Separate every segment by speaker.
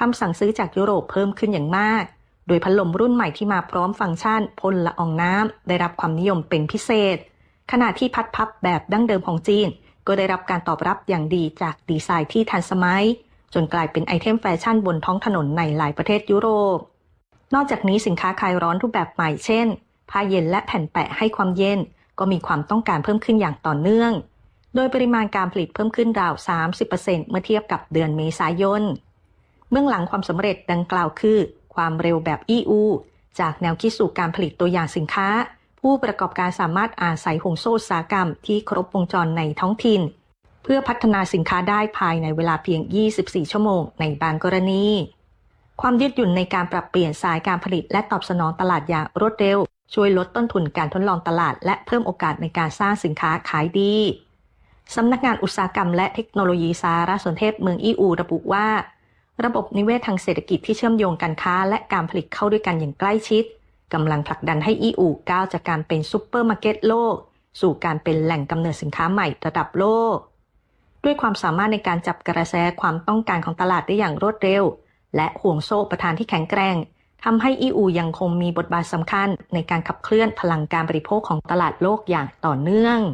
Speaker 1: คำสั่งซื้อจากยุโรปเพิ่มขึ้นอย่างมากโดยพัดลมรุ่นใหม่ที่มาพร้อมฟังก์ชันพ่นละอองน้ำได้รับความนิยมเป็นพิเศษขณะที่พัดพับแบบดั้งเดิมของจีนก็ได้รับการตอบรับอย่างดีจากดีไซน์ที่ทันสมัยจนกลายเป็นไอเทมแฟชั่นบนท้องถนนในหลายประเทศยุโรปนอกจากนี้สินค้าคลายร้อนรูปแบบใหม่เช่นผ้าเย็นและแผ่นแปะให้ความเย็นก็มีความต้องการเพิ่มขึ้นอย่างต่อเนื่องโดยปริมาณการผลิตเพิ่มขึ้นราว 30% เมื่อเทียบกับเดือนเมษายนเบื้องหลังความสำเร็จดังกล่าวคือความเร็วแบบ EU จากแนวคิดสู่การผลิตตัวอย่างสินค้าผู้ประกอบการสามารถอาศัยห่วงโซ่อุตสาหกรรมที่ครบวงจรในท้องถิ่นเพื่อพัฒนาสินค้าได้ภายในเวลาเพียง 24 ชั่วโมงในบางกรณีความยืดหยุ่นในการปรับเปลี่ยนสายการผลิตและตอบสนองตลาดอย่างรวดเร็วช่วยลดต้นทุนการทดลองตลาดและเพิ่มโอกาสในการสร้างสินค้าขายดีสำนักงานอุตสาหกรรมและเทคโนโลยีสารสนเทศเมืองEUระบุว่าระบบนิเวศทางเศรษฐกิจที่เชื่อมโยงการค้าและการผลิตเข้าด้วยกันอย่างใกล้ชิดกำลังผลักดันให้ EU ก้าวจากการเป็นซุปเปอร์มาร์เก็ตโลกสู่การเป็นแหล่งกำเนิดสินค้าใหม่ระดับโลกด้วยความสามารถในการจับกระแสความต้องการของตลาดได้อย่างรวดเร็วและห่วงโซ่ประทานที่แข็งแกร่งทำให้ EU ยังคงมีบทบาทสำคัญในการขับเคลื่อนพลังการบริโภคของตลาดโลกอย่างต่อเนื่อง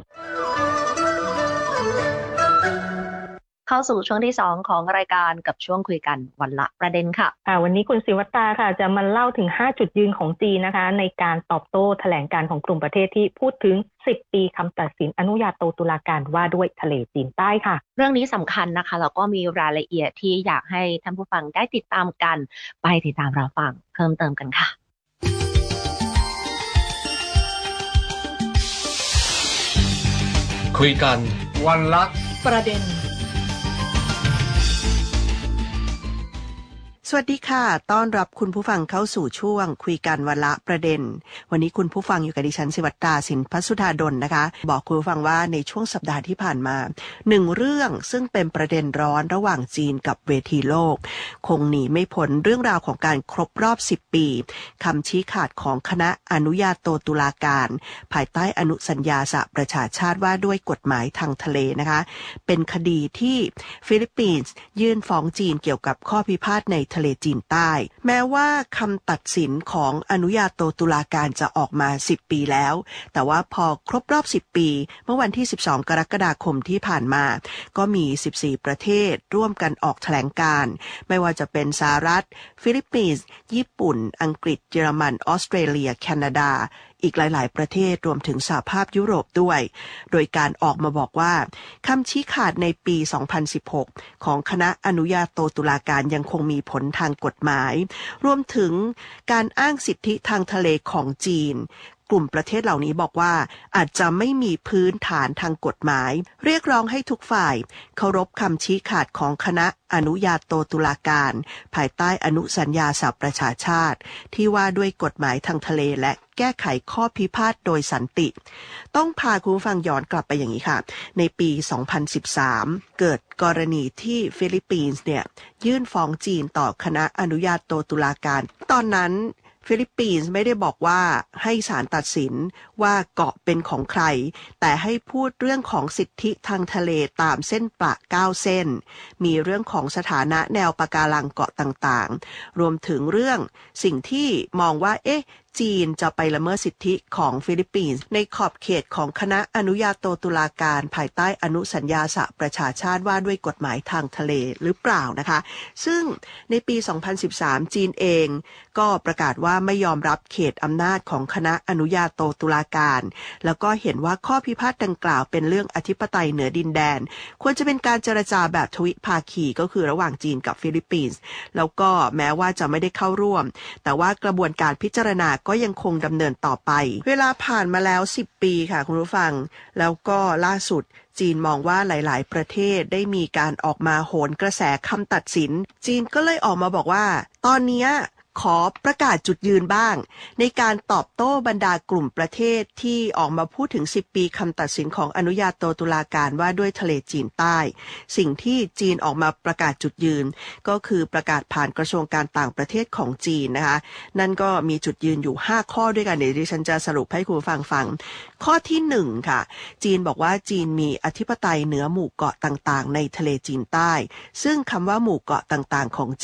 Speaker 2: เข้าสู่ช่วงที่2ของรายการกับช่วงคุยกันวันละประเด็นค่ะ
Speaker 1: วันนี้คุณศิวัตตาค่ะจะมาเล่าถึง5จุดยืนของจีนนะคะในการตอบโต้แถลงการของกลุ่มประเทศที่พูดถึง10ปีคำตัดสินอนุญาโตตุลาการว่าด้วยทะเลจีนใต้ค่ะ
Speaker 2: เรื่องนี้สำคัญนะคะแล้วก็มีรายละเอียดที่อยากให้ท่านผู้ฟังได้ติดตามกันไปติดตามเราฟังเพิ่มเติมกันค่ะ
Speaker 3: คุยกันวันละ
Speaker 1: ประเด็น
Speaker 4: สวัสดีค่ะต้อนรับคุณผู้ฟังเข้าสู่ช่วงคุยกันวันละประเด็นวันนี้คุณผู้ฟังอยู่กับดิฉันศิวัตตาสินพัสุธาดลนะคะบอกคุณผู้ฟังว่าในช่วงสัปดาห์ที่ผ่านมา1เรื่องซึ่งเป็นประเด็นร้อนระหว่างจีนกับเวทีโลกคงหนีไม่พ้นเรื่องราวของการครบรอบ10ปีคำชี้ขาดของคณะอนุญาโตตุลาการภายใต้อนุสัญญาสหประชาชาติว่าด้วยกฎหมายทางทะเลนะคะเป็นคดีที่ฟิลิปปินส์ยื่นฟ้องจีนเกี่ยวกับข้อพิพาทในทะเลจีนใต้แม้ว่าคำตัดสินของอนุญาโตตุลาการจะออกมา10ปีแล้วแต่ว่าพอครบรอบ10ปีเมื่อวันที่12กรกฎาคมที่ผ่านมาก็มี14ประเทศร่วมกันออกแถลงการณ์ไม่ว่าจะเป็นสหรัฐฟิลิปปินส์ญี่ปุ่นอังกฤษเยอรมันออสเตรเลียแคนาดาอีกหลายๆประเทศรวมถึงสหภาพยุโรปด้วยโดยการออกมาบอกว่าคำชี้ขาดในปี 2016 ของคณะอนุญาโตตุลาการยังคงมีผลทางกฎหมายรวมถึงการอ้างสิทธิทางทะเลของจีนกลุ่มประเทศเหล่านี้บอกว่าอาจจะไม่มีพื้นฐานทางกฎหมายเรียกร้องให้ทุกฝ่ายเคารพคำชี้ขาดของคณะอนุญาโตตุลาการภายใต้อนุสัญญาสหประชาชาติที่ว่าด้วยกฎหมายทางทะเลและแก้ไขข้อพิพาทโดยสันติต้องพาคุณผู้ฟังย้อนกลับไปอย่างนี้ค่ะในปี 2013 เกิดกรณีที่ฟิลิปปินส์เนี่ยยื่นฟ้องจีนต่อคณะอนุญาโตตุลาการตอนนั้นฟิลิปปินส์ไม่ได้บอกว่าให้ศาลตัดสินว่าเกาะเป็นของใครแต่ให้พูดเรื่องของสิทธิทางทะเลตามเส้นประ9เส้นมีเรื่องของสถานะแนวปะการังเกาะต่างๆรวมถึงเรื่องสิ่งที่มองว่าจีนจะไปละเมิดสิทธิของฟิลิปปินส์ในขอบเขตของคณะอนุญาโตตุลาการภายใต้อนุสัญญาสหประชาชาติว่าด้วยกฎหมายทางทะเลหรือเปล่านะคะซึ่งในปี 2013 จีนเองก็ประกาศว่าไม่ยอมรับเขตอำนาจของคณะอนุญาโตตุลาการแล้วก็เห็นว่าข้อพิพาทดังกล่าวเป็นเรื่องอธิปไตยเหนือดินแดนควรจะเป็นการเจรจาแบบทวิภาคีก็คือระหว่างจีนกับฟิลิปปินส์แล้วก็แม้ว่าจะไม่ได้เข้าร่วมแต่ว่ากระบวนการพิจารณาก็ยังคงดำเนินต่อไปเวลาผ่านมาแล้ว10ปีค่ะคุณผู้ฟังแล้วก็ล่าสุดจีนมองว่าหลายๆประเทศได้มีการออกมาโหนกระแสคำตัดสินจีนก็เลยออกมาบอกว่าตอนนี้ขอประกาศจุดยืนบ้างในการตอบโต้บรรดากลุ่มประเทศที่ออกมาพูดถึง10ปีคำตัดสินของอนุญาโตตุลาการว่าด้วยทะเลจีนใต้สิ่งที่จีนออกมาประกาศจุดยืนก็คือประกาศผ่านกระทรวงการต่างประเทศของจีนนะคะนั่นก็มีจุดยืนอยู่5ข้อด้วยกันเดี๋ยวดิฉันจะสรุปให้คุณฟังข้อที่1ค่ะจีนบอกว่าจีนมีอธิปไตยเหนือหมู่เกาะต่างๆในทะเลจีนใต้ซึ่งคำว่าหมู่เกาะต่างๆของ